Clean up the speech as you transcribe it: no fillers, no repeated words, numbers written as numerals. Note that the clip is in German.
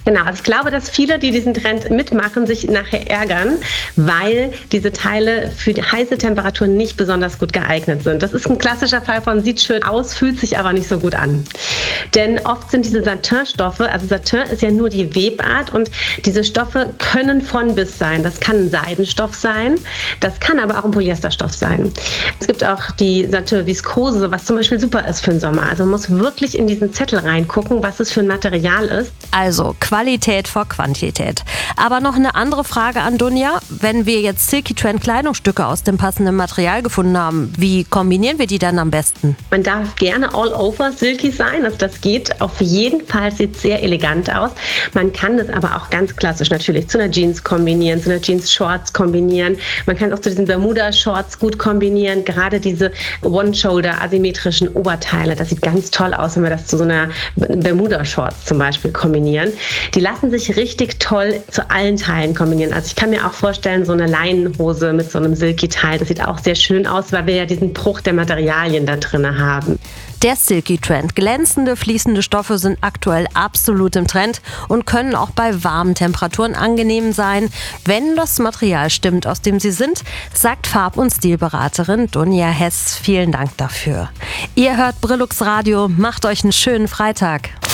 Genau, also ich glaube, dass viele, die diesen Trend mitmachen, sich nachher ärgern, weil diese Teile für die heiße Temperaturen nicht besonders gut geeignet sind. Das ist ein klassischer Fall von sieht schön aus, fühlt sich aber nicht so gut an. Denn oft sind diese Satinstoffe, also Satin ist ja nur die Webart und diese Stoffe können von bis sein. Das kann ein Seidenstoff sein, das kann aber auch ein Polyesterstoff sein. Es gibt auch die Satin-Viskose, was zum Beispiel super ist für den Sommer. Also man muss wirklich in diesen Zettel reingucken, was es für ein Material ist. Also Qualität vor Quantität. Aber noch eine andere Frage an Dunja. Wenn wir jetzt Silky Trend Kleidungsstücke aus dem passenden Material gefunden haben, wie kombinieren wir die dann am besten? Man darf gerne all over silky sein, also das geht auf jeden Fall, sieht sehr elegant aus. Man kann das aber auch ganz klassisch natürlich zu einer Jeans kombinieren, zu einer Jeans-Shorts kombinieren. Man kann es auch zu diesen Bermuda-Shorts gut kombinieren, gerade diese One-Shoulder asymmetrischen Oberteile, das sieht ganz toll aus, wenn wir das zu so einer Bermuda-Shorts zum Beispiel kombinieren. Die lassen sich richtig toll zu allen Teilen kombinieren. Also ich kann mir auch vorstellen, so eine Leinenhose mit so einem Silky-Teil, das sieht auch sehr schön aus, weil wir ja diesen Bruch der Materialien da drin haben. Der Silky Trend. Glänzende, fließende Stoffe sind aktuell absolut im Trend und können auch bei warmen Temperaturen angenehm sein, wenn das Material stimmt, aus dem sie sind, sagt Farb- und Stilberaterin Dunja Hess. Vielen Dank dafür. Ihr hört Brillux Radio, macht euch einen schönen Freitag.